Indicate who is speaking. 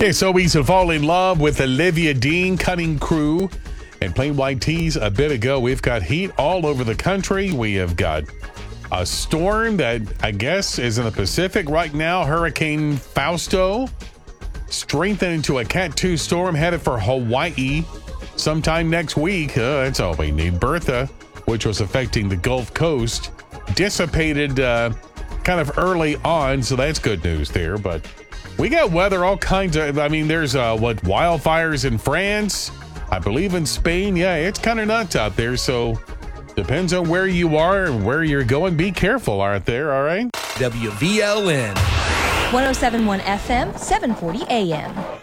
Speaker 1: Okay, so we should fall in love with Olivia Dean, Cutting Crew, and Plain White Tees a bit ago. We've got heat all over the country. We have got a storm that I guess is in the Pacific right now. Hurricane Fausto strengthened into a Cat 2 storm headed for Hawaii sometime next week. That's all we need. Bertha, which was affecting the Gulf Coast, dissipated kind of early on, so that's good news there. But we got weather, all kinds of, there's wildfires in France, I believe in Spain. Yeah, it's kind of nuts out there, so depends on where you are and where you're going. Be careful out there, all right?
Speaker 2: WVLN
Speaker 3: 107.1 FM, 740 AM.